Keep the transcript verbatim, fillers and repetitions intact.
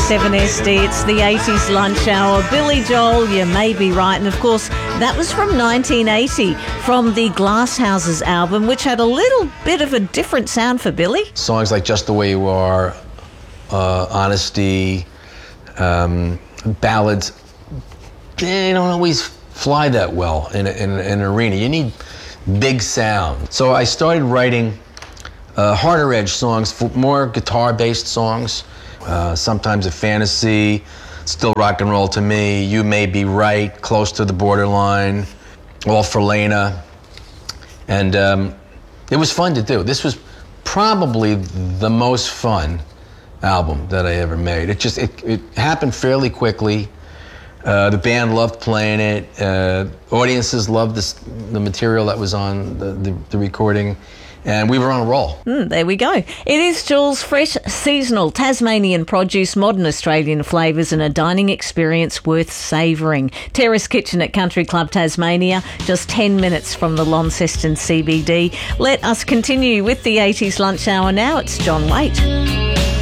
seven S D. It's the eighties lunch hour. Billy Joel, You May Be Right. And of course, that was from nineteen eighty, from the Glasshouses album, which had a little bit of a different sound for Billy. Songs like Just the Way You Are, uh, Honesty, um, ballads, they don't always fly that well in, a, in, a, in an arena. You need big sound. So I started writing uh, harder edge songs, more guitar-based songs, uh, sometimes a fantasy, still rock and roll to me, You May Be Right, Close to the Borderline, All for Lena. And um, it was fun to do. This was probably the most fun album that I ever made. It just, it, it happened fairly quickly. Uh, the band loved playing it. Uh, audiences loved this, the material that was on the, the, the recording. And we were on a roll. Mm, there we go. It is Jules, fresh, seasonal, Tasmanian produce, modern Australian flavours and a dining experience worth savouring. Terrace Kitchen at Country Club Tasmania, just ten minutes from the Launceston C B D. Let us continue with the eighties lunch hour now. It's John Waite.